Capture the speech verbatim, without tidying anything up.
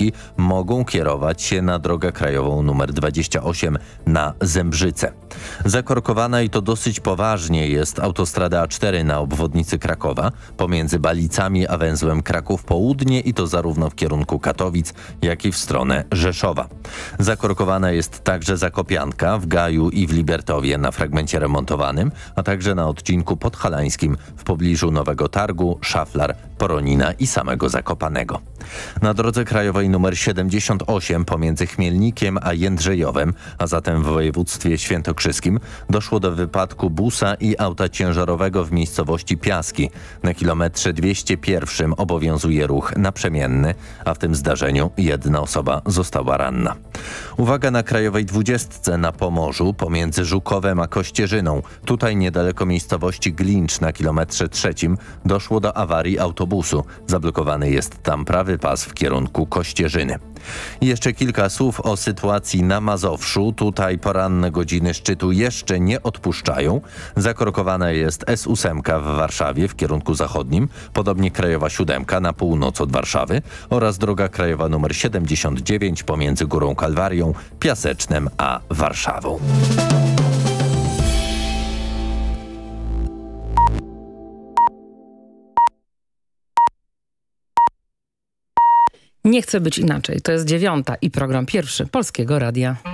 jedynki mogą kierować się na drogę krajową nr dwadzieścia osiem na Zembrzyce. Zakorkowana i to dosyć poważnie jest autostrada A cztery na obwodnicy Krakowa pomiędzy Balicami a węzłem Kraków Południe i to zarówno w kierunku Katowic, jak i w stronę Rzeszowa. Zakorkowana jest także Zakopianka w Gaju i w Libertowie na fragmencie remontowanym, a także na odcinku podhalańskim w pobliżu Nowego Targu, Szaflar, Poronina i samego Zakopanego. Na drodze krajowej nr siedemdziesiąt osiem pomiędzy Chmielnikiem a Jędrzejowem, a zatem w województwie świętokrzyskim, doszło do wypadku busa i auta ciężarowego w miejscowości Piaski. Na kilometrze dwieście jeden obowiązuje ruch naprzemienny, a w tym zdarzeniu jedna osoba została ranna. Uwaga na krajowej dwudziestce na Pomorzu pomiędzy Żukowem a Kościerzyną. Tutaj niedaleko miejscowości Glincz na kilometrze trzecim doszło do awarii autobusu. Zablokowany jest tam prawy pas w kierunku Kościerzyny. I jeszcze kilka słów o sytuacji na Mazowszu. Tutaj poranne godziny szczytu jeszcze nie odpuszczają. Zakorkowana jest S osiem w Warszawie w kierunku zachodnim, podobnie krajowa siódemka na północ od Warszawy oraz droga krajowa nr siedemdziesiąt dziewięć pomiędzy Górą Kalwarią, Piasecznem a Warszawą. Nie chce być inaczej. To jest dziewiąta i program pierwszy Polskiego Radia.